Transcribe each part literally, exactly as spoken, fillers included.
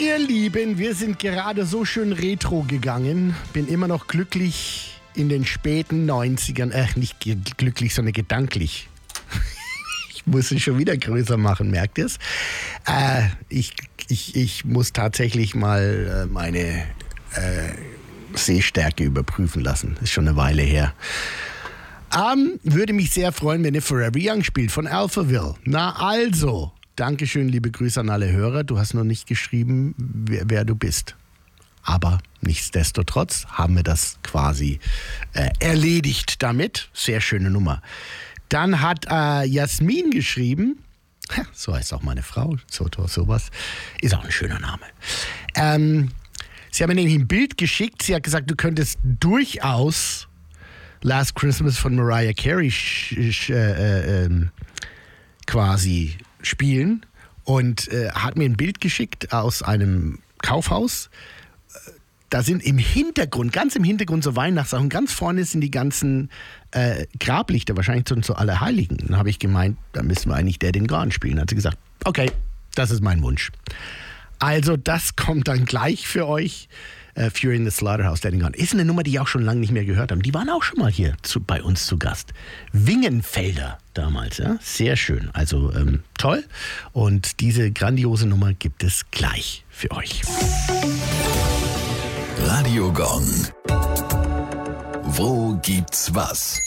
Ihr Lieben, wir sind gerade so schön retro gegangen. Bin immer noch glücklich in den späten neunzigern. Äh, nicht ge- glücklich, sondern gedanklich. Ich muss es schon wieder größer machen, merkt ihr es? Äh, ich, ich, ich muss tatsächlich mal äh, meine äh, Sehstärke überprüfen lassen. Ist schon eine Weile her. Ähm, würde mich sehr freuen, wenn ihr Forever Young spielt von Alphaville. Na also, Dankeschön, liebe Grüße an alle Hörer. Du hast noch nicht geschrieben, wer, wer du bist. Aber nichtsdestotrotz haben wir das quasi äh, erledigt damit. Sehr schöne Nummer. Dann hat äh, Jasmin geschrieben, so heißt auch meine Frau, so, sowas, ist auch ein schöner Name. Ähm, sie haben mir nämlich ein Bild geschickt. Sie hat gesagt, du könntest durchaus Last Christmas von Mariah Carey sch, sch, äh, äh, quasi spielen und äh, hat mir ein Bild geschickt aus einem Kaufhaus. Da sind im Hintergrund, ganz im Hintergrund so Weihnachtssachen, ganz vorne sind die ganzen äh, Grablichter, wahrscheinlich zu, zu Allerheiligen. Dann habe ich gemeint, da müssen wir eigentlich der den Gone spielen. Dann hat sie gesagt, okay, das ist mein Wunsch. Also das kommt dann gleich für euch. Uh, Fury in the Slaughterhouse, Dead and Gone. Ist eine Nummer, die ich auch schon lange nicht mehr gehört habe. Die waren auch schon mal hier zu, bei uns zu Gast. Wingenfelder damals, ja. Sehr schön. Also ähm, toll. Und diese grandiose Nummer gibt es gleich für euch. Radio Gong. Wo gibt's was?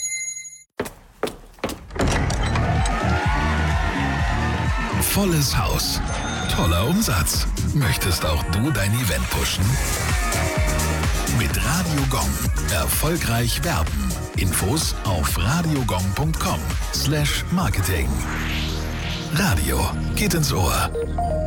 Volles Haus. Toller Umsatz. Möchtest auch du dein Event pushen? Mit Radio Gong. Erfolgreich werben. Infos auf radiogong punkt com slash marketing. Radio geht ins Ohr.